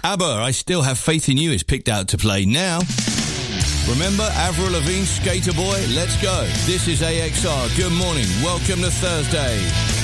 ABBA, I Still Have Faith in You is picked out to play now. Remember Avril Lavigne, Skater Boy? Let's go. This is AXR. Good morning. Welcome to Thursday.